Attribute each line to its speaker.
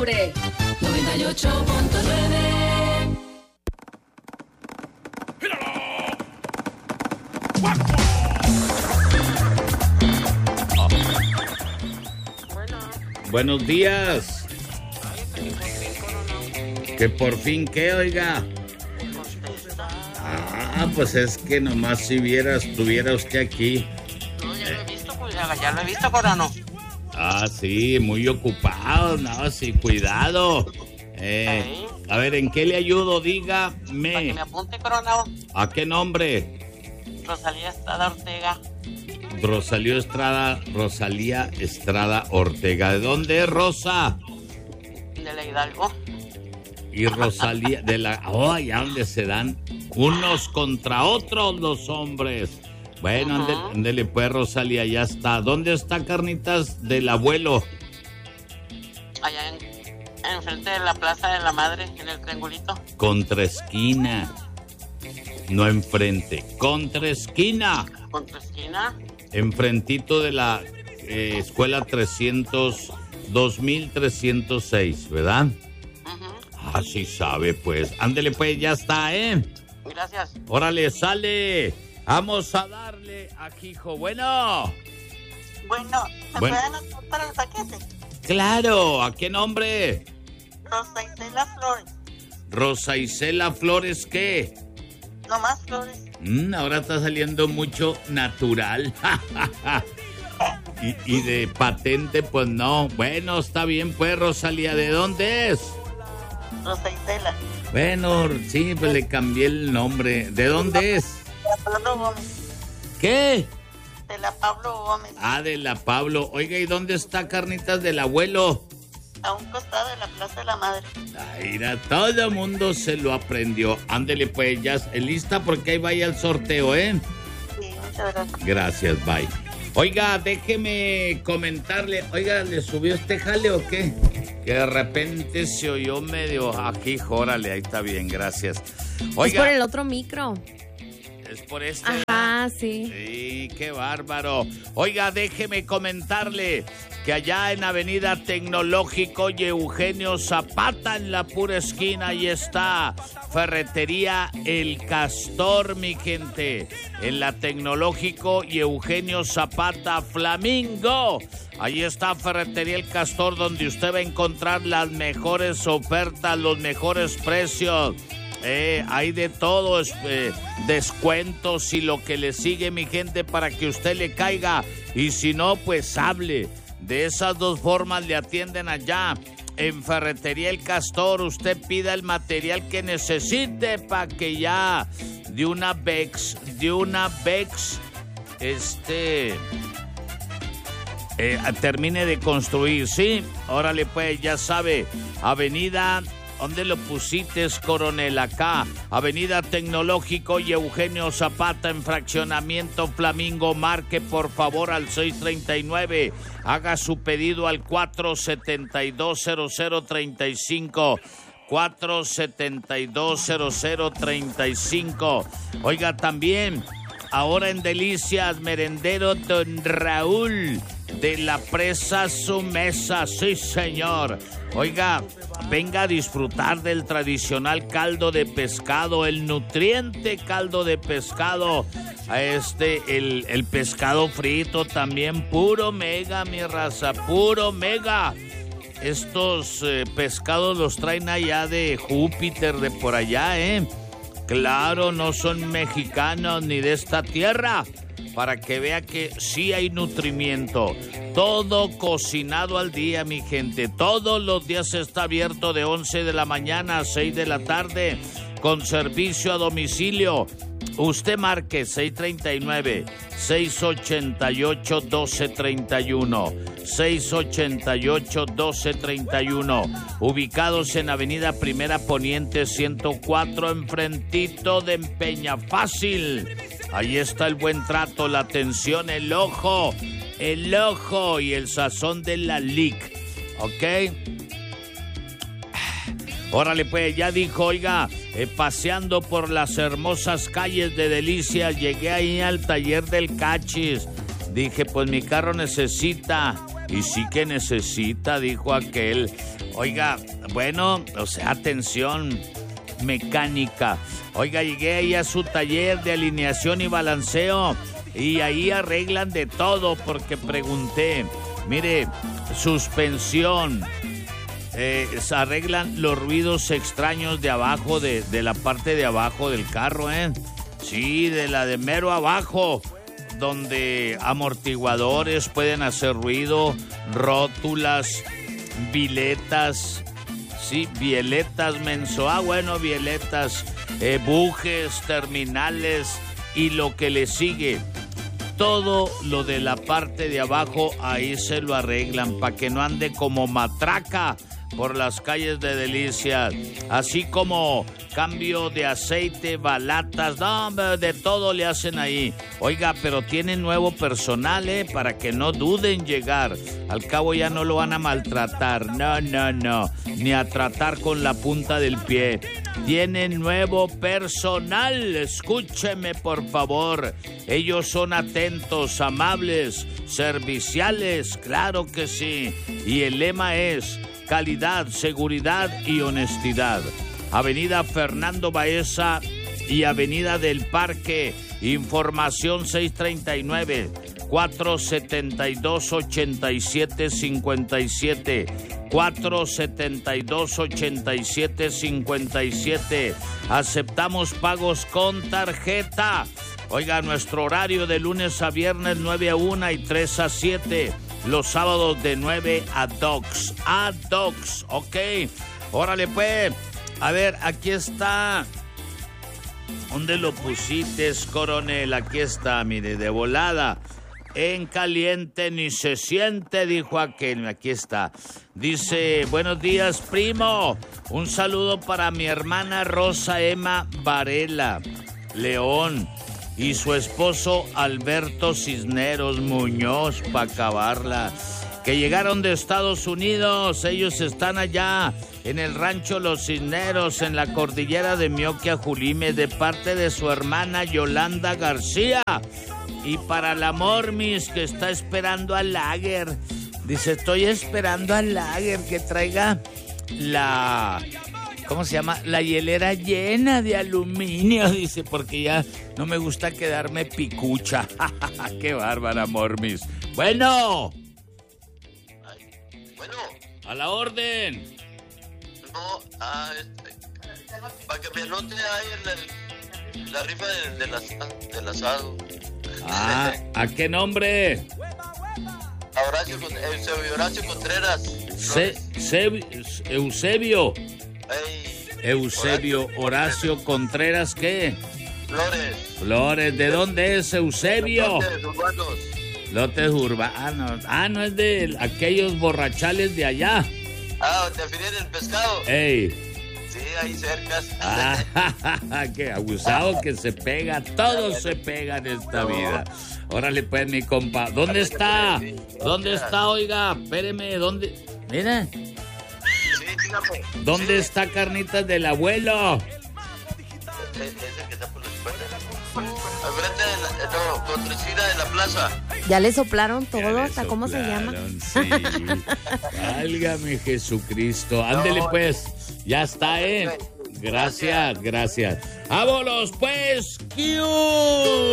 Speaker 1: octubre.
Speaker 2: 98.9.
Speaker 3: Buenos días. Que por fin, ¿qué, oiga? Pues es que nomás si estuviera usted aquí.
Speaker 4: No, ya lo he visto, pues ya lo he visto, Corano.
Speaker 3: Sí, muy ocupado, no, sí, cuidado. A ver, ¿en qué le ayudo? Dígame.
Speaker 4: Para que me apunte, Corano.
Speaker 3: ¿A qué nombre?
Speaker 4: Rosalía Estrada Ortega.
Speaker 3: Rosalía Estrada Ortega. ¿De dónde es Rosa?
Speaker 4: De la Hidalgo.
Speaker 3: Y Rosalía de la... allá donde se dan unos contra otros los hombres. Bueno, ándele pues, Rosalía, ya está. ¿Dónde está Carnitas del Abuelo?
Speaker 4: Allá enfrente de la Plaza de la Madre, en el triangulito.
Speaker 3: Contraesquina. No enfrente. Contraesquina.
Speaker 4: ¿Contraesquina?
Speaker 3: Enfrentito de la escuela 2306, ¿verdad? Sí sabe, pues. Ándele, pues, ya está,
Speaker 4: Gracias.
Speaker 3: Órale, sale. Vamos a darle aquí, hijo. Bueno,
Speaker 4: ¿me pueden anotar para el paquete?
Speaker 3: Claro, ¿a qué nombre?
Speaker 4: Rosa Isela Flores.
Speaker 3: Rosa Isela Flores, ¿qué?
Speaker 4: No más Flores.
Speaker 3: Ahora está saliendo mucho natural. y de patente, pues no. Bueno, está bien, pues, Rosalía. ¿De dónde es?
Speaker 4: Rosa Isela.
Speaker 3: Bueno, sí, pues le cambié el nombre. ¿De dónde es?
Speaker 4: De la Pablo Gómez.
Speaker 3: ¿Qué?
Speaker 4: De la Pablo Gómez.
Speaker 3: De la Pablo. Oiga, ¿y dónde está Carnitas del Abuelo?
Speaker 4: A un costado de la Plaza de la Madre.
Speaker 3: Mira, todo el mundo se lo aprendió. Ándele, pues, ya lista porque ahí vaya el sorteo,
Speaker 4: Sí, muchas gracias.
Speaker 3: Gracias, bye. Oiga, déjeme comentarle. Oiga, ¿le subió este jale o qué? Que de repente se oyó medio aquí, órale, ahí está bien, gracias. Oiga,
Speaker 1: es por el otro micro.
Speaker 3: Es por este.
Speaker 1: Ajá, sí.
Speaker 3: Sí, qué bárbaro. Oiga, déjeme comentarle que allá en Avenida Tecnológico y Eugenio Zapata, en la pura esquina, ahí está Ferretería El Castor, mi gente. En la Tecnológico y Eugenio Zapata, Flamingo. Ahí está Ferretería El Castor, donde usted va a encontrar las mejores ofertas, los mejores precios. Hay de todo, descuentos y lo que le sigue, mi gente, para que usted le caiga. Y si no, pues hable. De esas dos formas le atienden allá. En Ferretería El Castor, usted pida el material que necesite para que ya de una Bex, termine de construir, ¿sí? Órale, pues, ya sabe, Avenida... ¿Dónde lo pusiste, coronel? Acá, Avenida Tecnológico y Eugenio Zapata, en fraccionamiento Flamingo. Marque, por favor, al 639. Haga su pedido al 472-0035. 472-0035. Oiga, también, ahora en Delicias, merendero Don Raúl, de la Presa Su Mesa. Sí, señor. Oiga, venga a disfrutar del tradicional caldo de pescado, el nutriente caldo de pescado. El pescado frito también, puro mega, mi raza, puro mega. Estos pescados los traen allá de Júpiter, de por allá, Claro, no son mexicanos ni de esta tierra. Para que vea que sí hay nutrimiento. Todo cocinado al día, mi gente. Todos los días está abierto de 11 de la mañana a 6 de la tarde. Con servicio a domicilio. Usted marque 639-688-1231. 688-1231. Ubicados en Avenida Primera Poniente 104, enfrentito de Empeña Fácil. Ahí está el buen trato, la atención, el ojo y el sazón de la LIC. ¿Ok? Órale, pues, ya dijo, oiga, paseando por las hermosas calles de Delicias, llegué ahí al taller del Cachis. Dije, pues mi carro necesita Y sí que necesita, dijo aquel. Oiga, bueno, o sea, atención, mecánica. Oiga, llegué ahí a su taller de alineación y balanceo y ahí arreglan de todo porque pregunté. Mire, suspensión, se arreglan los ruidos extraños de abajo, de la parte de abajo del carro, Sí, de la de mero abajo, donde amortiguadores pueden hacer ruido, rótulas, biletas, sí, bieletas, menso, bueno, bieletas, bujes, terminales y lo que le sigue. Todo lo de la parte de abajo ahí se lo arreglan para que no ande como matraca por las calles de Delicias, así como cambio de aceite, balatas, no, de todo le hacen ahí. Oiga, pero tienen nuevo personal, para que no duden llegar. Al cabo ya no lo van a maltratar, no, ni a tratar con la punta del pie. Tienen nuevo personal, escúcheme por favor. Ellos son atentos, amables, serviciales, claro que sí. Y el lema es calidad, seguridad y honestidad. Avenida Fernando Baeza y Avenida del Parque. Información 639-472-8757. 472-8757. Aceptamos pagos con tarjeta. Oiga, nuestro horario de lunes a viernes 9 a 1 y 3 a 7. Los sábados de 9 a 2. A 2, ok. Órale pues. A ver, aquí está. ¿Dónde lo pusiste, coronel? Aquí está, mire, de volada. En caliente ni se siente, dijo aquel. Aquí está. Dice, buenos días, primo. Un saludo para mi hermana Rosa Emma Varela León y su esposo Alberto Cisneros Muñoz, para acabarla. Que llegaron de Estados Unidos. Ellos están allá en el rancho Los Cisneros, en la cordillera de Mioquia, Julime, de parte de su hermana Yolanda García. Y para la Mormis, que está esperando al Lager. Dice, estoy esperando al Lager que traiga la... ¿Cómo se llama? La hielera llena de aluminio, dice, porque ya no me gusta quedarme picucha. ¡Qué bárbara, Mormis! Bueno.
Speaker 2: Bueno.
Speaker 3: A la orden.
Speaker 2: No, para que me anote ahí en la rifa del asado.
Speaker 3: ¿A qué nombre?
Speaker 2: Horacio Contreras.
Speaker 3: Eusebio.
Speaker 2: Hey,
Speaker 3: Eusebio, Horacio Contreras, ¿qué? Flores, ¿de dónde es Eusebio?
Speaker 2: Lotes urbanos.
Speaker 3: Lotes urbanos. No es de aquellos borrachales de allá.
Speaker 2: ¿Te refieres el pescado?
Speaker 3: Ey.
Speaker 2: Sí, ahí cerca.
Speaker 3: Qué abusado que se pega. Todo se pega en esta vida. Órale pues, mi compa. ¿Dónde está? ¿Dónde está, oiga? Espéreme, ¿dónde? Mira.
Speaker 2: Sí, dígame.
Speaker 3: ¿Dónde está Carnitas del Abuelo?
Speaker 2: Es el que está por la espalda. Al frente de la plaza.
Speaker 1: ¿Ya le soplaron todo? ¿Hasta cómo se llama?
Speaker 3: Sí. Válgame Jesucristo. Ándele pues. Ya está, Gracias. ¡Vámonos pues! ¡Q!